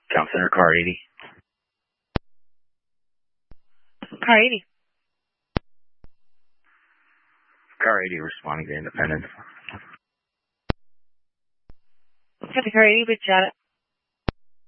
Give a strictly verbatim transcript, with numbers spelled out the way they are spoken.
Town Center, car eighty. Car eighty. Car eighty responding to Independence. Copy, car eighty, but Janet.